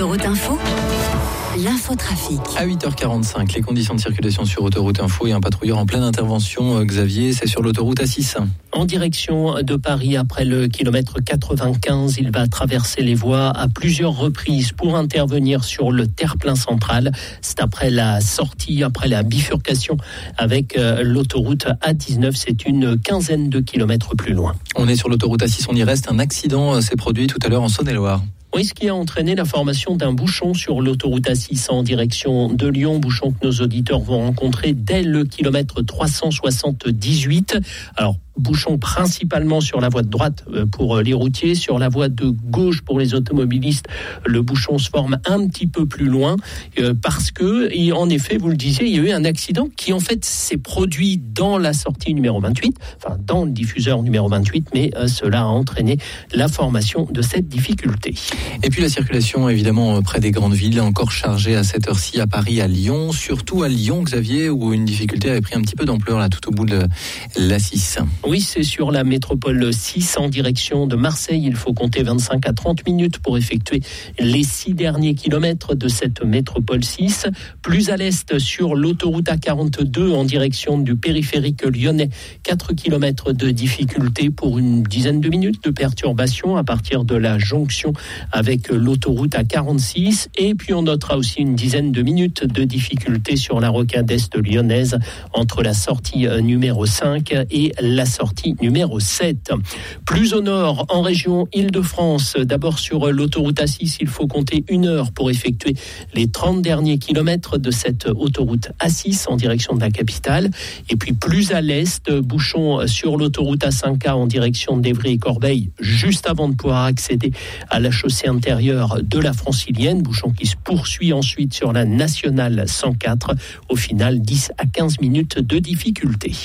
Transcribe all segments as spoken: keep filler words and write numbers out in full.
Autoroute Info, l'infotrafic. À huit heures quarante-cinq, les conditions de circulation sur Autoroute Info et un patrouilleur en pleine intervention. Xavier, c'est sur l'autoroute A six. En direction de Paris, après le kilomètre quatre-vingt-quinze, il va traverser les voies à plusieurs reprises pour intervenir sur le terre-plein central. C'est après la sortie, après la bifurcation avec l'autoroute A dix-neuf. C'est une quinzaine de kilomètres plus loin. On est sur l'autoroute A six, on y reste. Un accident s'est produit tout à l'heure en Saône-et-Loire. Oui, ce qui a entraîné la formation d'un bouchon sur l'autoroute A six en direction de Lyon. Bouchon que nos auditeurs vont rencontrer dès le kilomètre trois cent soixante-dix-huit. Alors, bouchon principalement sur la voie de droite pour les routiers. Sur la voie de gauche pour les automobilistes, le bouchon se forme un petit peu plus loin euh, parce que, et en effet, vous le disiez, il y a eu un accident qui en fait s'est produit dans la sortie numéro vingt-huit, enfin dans le diffuseur numéro vingt-huit, mais euh, cela a entraîné la formation de cette difficulté. Et puis la circulation, évidemment, près des grandes villes, encore chargée à cette heure-ci à Paris, à Lyon, surtout à Lyon, Xavier, où une difficulté avait pris un petit peu d'ampleur là tout au bout de l'A six. Oui, c'est sur la métropole six en direction de Marseille. Il faut compter vingt-cinq à trente minutes pour effectuer les six derniers kilomètres de cette métropole six. Plus à l'est, sur l'autoroute A quarante-deux en direction du périphérique lyonnais, quatre kilomètres de difficulté pour une dizaine de minutes de perturbation à partir de la jonction avec l'autoroute A quarante-six. Et puis on notera aussi une dizaine de minutes de difficulté sur la rocade est lyonnaise entre la sortie numéro cinq et la sortie numéro sept. Plus au nord, en région Île-de-France, d'abord sur l'autoroute A six, il faut compter une heure pour effectuer les trente derniers kilomètres de cette autoroute A six en direction de la capitale. Et puis plus à l'est, bouchon sur l'autoroute A cinq A en direction d'Évry et Corbeil, juste avant de pouvoir accéder à la chaussée intérieure de la Francilienne. Bouchon qui se poursuit ensuite sur la nationale cent quatre. Au final, dix à quinze minutes de difficulté.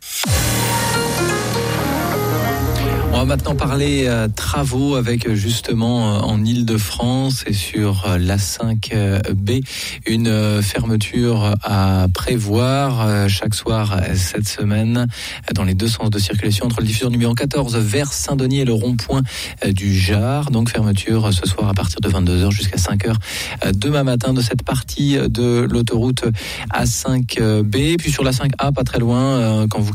On va maintenant parler euh, travaux avec justement euh, en Île-de-France et sur euh, l'A cinq B, une euh, fermeture à prévoir euh, chaque soir euh, cette semaine euh, dans les deux sens de circulation entre le diffuseur numéro quatorze vers Saint-Denis et le rond-point euh, du Jard. Donc fermeture euh, ce soir à partir de vingt-deux heures jusqu'à cinq heures euh, demain matin de cette partie de l'autoroute A cinq B. Puis sur l'A cinq A, pas très loin, euh, quand vous